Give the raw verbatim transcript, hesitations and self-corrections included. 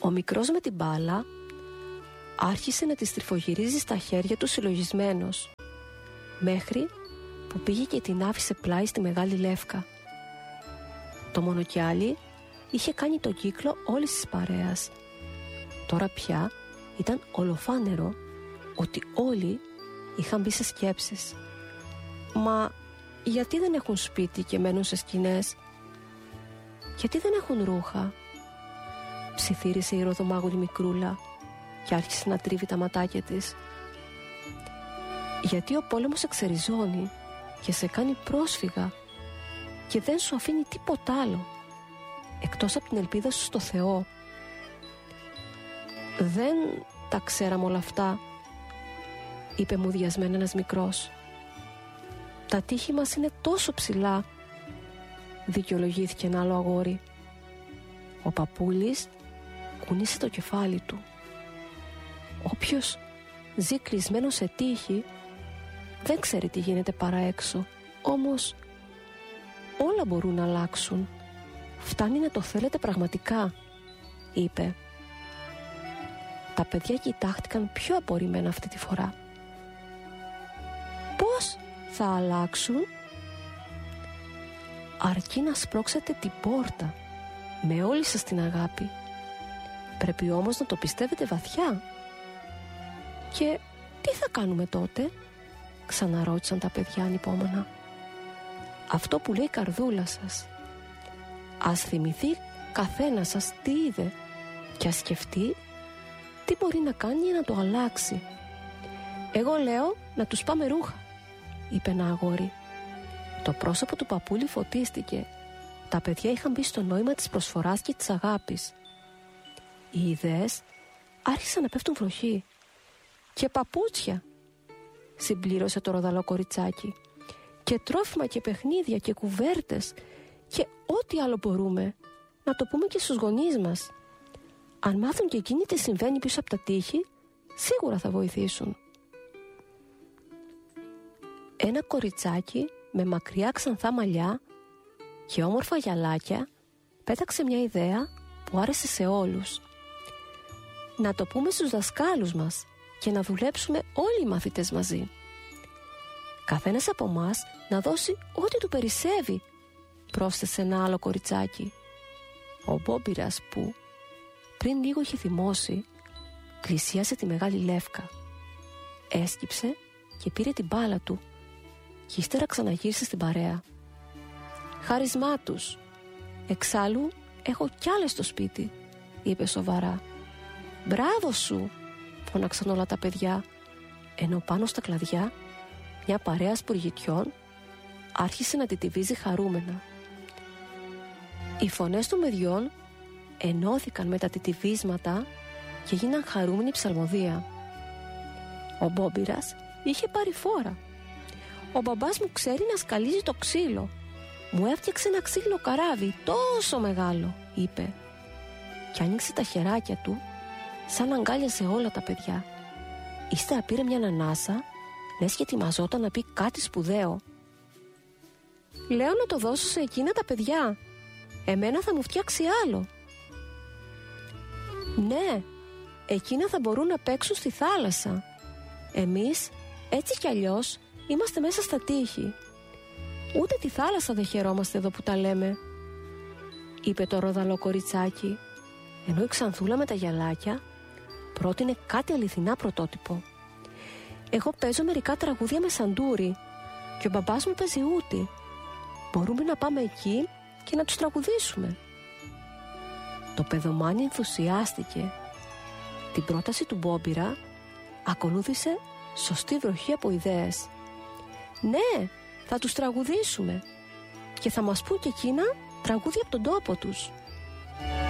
Ο μικρός με την μπάλα άρχισε να τη στριφογυρίζει στα χέρια του συλλογισμένος, μέχρι που πήγε και την άφησε πλάι στη μεγάλη λεύκα. Το μονοκιάλι είχε κάνει τον κύκλο όλης της παρέας. Τώρα πια ήταν ολοφάνερο ότι όλοι είχαν μπει σε σκέψεις. Μα γιατί δεν έχουν σπίτι και μένουν σε σκηνές? Γιατί δεν έχουν ρούχα? Ψιθύρισε η ροδομάγουλη μικρούλα και άρχισε να τρίβει τα ματάκια της. Γιατί ο πόλεμος εξεριζώνει και σε κάνει πρόσφυγα και δεν σου αφήνει τίποτα άλλο εκτός από την ελπίδα σου στο Θεό. Δεν τα ξέραμε όλα αυτά, είπε μουδιασμένα ένας μικρός. Τα τείχη μας είναι τόσο ψηλά, δικαιολογήθηκε ένα άλλο αγόρι. Ο παππούλης κουνήσε το κεφάλι του. Όποιος ζει κλεισμένο σε τείχη δεν ξέρει τι γίνεται παρά έξω. Όμως όλα μπορούν να αλλάξουν. Φτάνει να το θέλετε πραγματικά, είπε. Τα παιδιά κοιτάχτηκαν πιο απορριμμένα αυτή τη φορά. Πώς θα αλλάξουν? Αρκεί να σπρώξετε την πόρτα με όλη σας την αγάπη. Πρέπει όμως να το πιστεύετε βαθιά. Και τι θα κάνουμε τότε? Ξαναρώτησαν τα παιδιά ανυπόμονα. Αυτό που λέει η καρδούλα σας. Ας θυμηθεί καθένα σας τι είδε και ας σκεφτεί τι μπορεί να κάνει για να το αλλάξει. Εγώ λέω να τους πάμε ρούχα, είπε ένα αγόρι. Το πρόσωπο του παππούλη φωτίστηκε. Τα παιδιά είχαν μπει στο νόημα της προσφοράς και της αγάπης. Οι ιδέες άρχισαν να πέφτουν βροχή. Και παπούτσια, συμπλήρωσε το ροδαλό κοριτσάκι, και τρόφιμα και παιχνίδια και κουβέρτες και ό,τι άλλο μπορούμε. Να το πούμε και στους γονείς μας. Αν μάθουν και εκείνοι τι συμβαίνει πίσω από τα τείχη, σίγουρα θα βοηθήσουν. Ένα κοριτσάκι με μακριά ξανθά μαλλιά και όμορφα γυαλάκια πέταξε μια ιδέα που άρεσε σε όλους. Να το πούμε στους δασκάλους μας και να δουλέψουμε όλοι οι μαθητές μαζί. Καθένας από μας να δώσει ό,τι του περισσεύει, πρόσθεσε ένα άλλο κοριτσάκι. Ο Μπόμπιρας, που πριν λίγο είχε θυμώσει, πλησίασε τη μεγάλη λεύκα. Έσκυψε και πήρε την μπάλα του και ύστερα ξαναγύρισε στην παρέα. Χάρισμά τους. Εξάλλου έχω κι άλλες στο σπίτι, είπε σοβαρά. Μπράβο σου, φώναξαν όλα τα παιδιά, ενώ πάνω στα κλαδιά μια παρέα σπουργητιών άρχισε να τιτιβίζει χαρούμενα. Οι φωνές των παιδιών ενώθηκαν με τα τιτιβίσματα και γίναν χαρούμενη ψαλμοδία. Ο Μπόμπιρας είχε πάρει φόρα. Ο μπαμπάς μου ξέρει να σκαλίζει το ξύλο. Μου έφτιαξε ένα ξύλο καράβι τόσο μεγάλο, είπε. Και άνοιξε τα χεράκια του σαν αγκάλιασε όλα τα παιδιά. Ύστερα πήρε μια ανάσα, λες και ετοιμαζόταν να πει κάτι σπουδαίο. Λέω να το δώσω σε εκείνα τα παιδιά. Εμένα θα μου φτιάξει άλλο. Ναι, εκείνα θα μπορούν να παίξουν στη θάλασσα. Εμείς, έτσι κι αλλιώς, είμαστε μέσα στα τείχη. Ούτε τη θάλασσα δεν χαιρόμαστε εδώ που τα λέμε, είπε το ροδαλό κοριτσάκι, ενώ η Ξανθούλα με τα γυαλάκια πρότεινε κάτι αληθινά πρωτότυπο. Εγώ παίζω μερικά τραγούδια με σαντούρι και ο μπαμπάς μου παίζει ούτη. Μπορούμε να πάμε εκεί και να τους τραγουδήσουμε. Το παιδομάνι ενθουσιάστηκε. Την πρόταση του Μπόμπιρα ακολούθησε σωστή βροχή από ιδέες. Ναι, θα τους τραγουδήσουμε και θα μας πούν και εκείνα τραγούδια από τον τόπο τους.